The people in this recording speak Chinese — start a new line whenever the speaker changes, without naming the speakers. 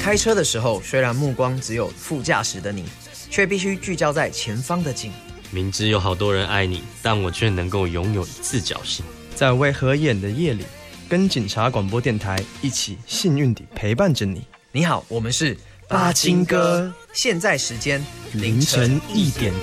开车的时候，虽然目光只有副驾驶的你，却必须聚焦在前方的景。
明知有好多人爱你，但我却能够拥有一次侥幸。
在为合眼的夜里，跟警察广播电台一起幸运地陪伴着你。
你好，我们是
巴金哥，
现在时间
凌晨1点。